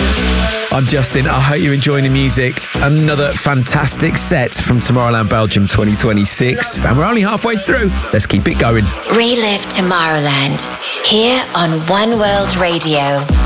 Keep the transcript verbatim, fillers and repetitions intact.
I'm Justin. I hope you're enjoying the music. Another fantastic set from Tomorrowland Belgium twenty twenty-six. And we're only halfway through. Let's keep it going. Relive Tomorrowland here on One World Radio.